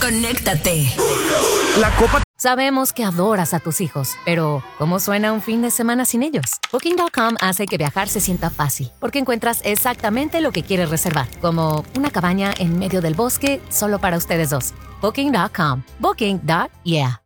conéctate. La copa. Sabemos que adoras a tus hijos, pero ¿cómo suena un fin de semana sin ellos? Booking.com hace que viajar se sienta fácil, porque encuentras exactamente lo que quieres reservar, como una cabaña en medio del bosque solo para ustedes dos. Booking.com. Booking.yeah.